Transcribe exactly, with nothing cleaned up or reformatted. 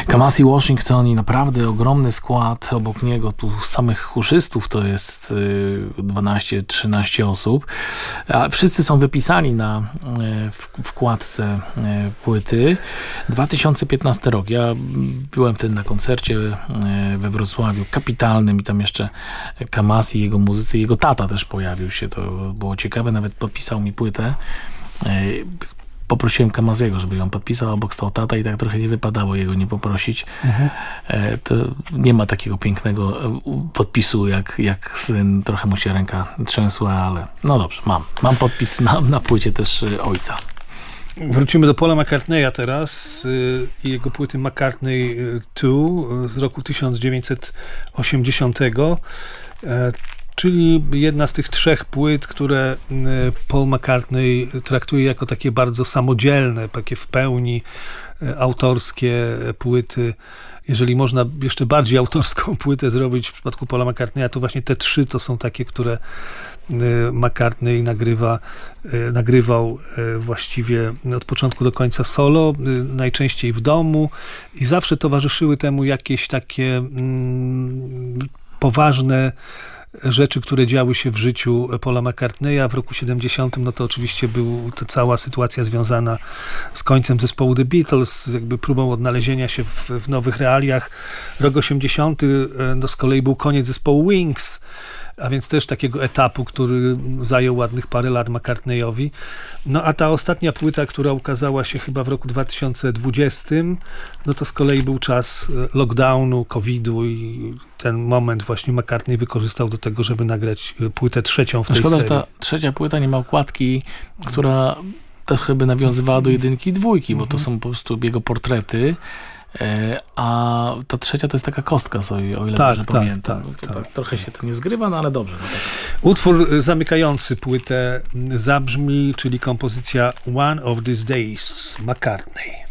Kamasi Washington i naprawdę ogromny skład, obok niego tu samych chórzystów to jest dwanaście trzynaście osób, a wszyscy są wypisani na wkładce płyty. dwa tysiące piętnasty rok, ja byłem wtedy na koncercie we Wrocławiu, kapitalnym, i tam jeszcze Kamasi, jego muzycy, jego tata też pojawił się, to było ciekawe, nawet podpisał mi płytę. Poprosiłem Kamasiego, żeby ją podpisał, obok stał tata i tak trochę nie wypadało jego nie poprosić. Mhm. To nie ma takiego pięknego podpisu jak, jak syn. Trochę mu się ręka trzęsła, ale no dobrze, mam. Mam podpis na, na płycie też ojca. Wrócimy do Paula McCartneya teraz i jego płyty McCartney dwa z roku tysiąc dziewięćset osiemdziesiątego. Czyli jedna z tych trzech płyt, które Paul McCartney traktuje jako takie bardzo samodzielne, takie w pełni autorskie płyty. Jeżeli można jeszcze bardziej autorską płytę zrobić w przypadku Paula McCartneya, to właśnie te trzy to są takie, które McCartney nagrywa, nagrywał właściwie od początku do końca solo, najczęściej w domu, i zawsze towarzyszyły temu jakieś takie mm, poważne rzeczy, które działy się w życiu Paula McCartneya. W roku siedemdziesiątym, no to oczywiście był to cała sytuacja związana z końcem zespołu The Beatles, jakby próbą odnalezienia się w, w nowych realiach. Rok osiemdziesiąty no z kolei był koniec zespołu Wings, a więc też takiego etapu, który zajął ładnych parę lat McCartneyowi. No a ta ostatnia płyta, która ukazała się chyba w roku dwa tysiące dwudziestym, no to z kolei był czas lockdownu, kowida, i ten moment właśnie McCartney wykorzystał do tego, żeby nagrać płytę trzecią w tej Szkoda, serii. że ta trzecia płyta nie ma okładki, która trochę by nawiązywała do jedynki i dwójki, bo to są po prostu jego portrety. A ta trzecia to jest taka kostka, o ile tak, dobrze tak, pamiętam. Tak, tak, tak. Trochę się to nie zgrywa, no ale dobrze. No tak. Utwór zamykający płytę zabrzmi, czyli kompozycja One of These Days, McCartney.